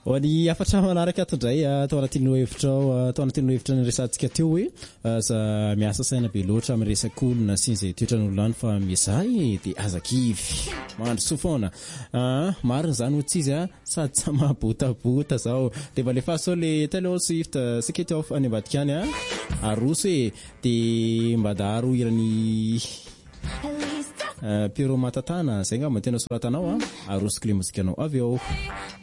Wani afatra manaraka tondray atao anatin'ny hevitra ny resantsika teo hoe za miasa saina be loatra amin'ny resak'olona sy izay toetran'olona any fa mizay de azakivy mandro sofona marina zany ho tsizy sady tsy mahabotabota zao de mba lefa sao le telo swift secret of any ambadikany aroso de mba daro irany Piero Matatana zay ngamba tena soratanao aroso kle mozikanao avy eo